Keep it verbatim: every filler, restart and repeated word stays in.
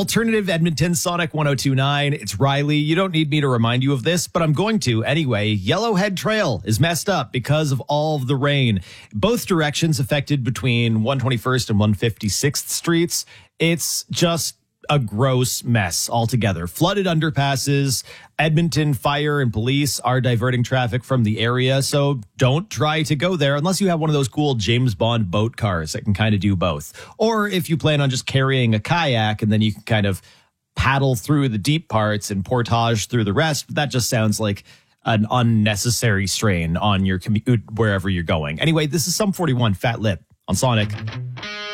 Alternative Edmonton, Sonic one oh two point nine. It's Riley. You don't need me to remind you of this, but I'm going to anyway. Yellowhead Trail is messed up because of all of the rain. Both directions affected between one twenty-first and one fifty-sixth Streets. It's just a gross mess altogether. Flooded underpasses. Edmonton Fire and Police are diverting traffic from the area, so don't try to go there unless you have one of those cool James Bond boat cars that can kind of do both. Or if you plan on just carrying a kayak and then you can kind of paddle through the deep parts and portage through the rest. That just sounds like an unnecessary strain on your commute wherever you're going. Anyway, this is Sum forty-one Fat Lip on Sonic.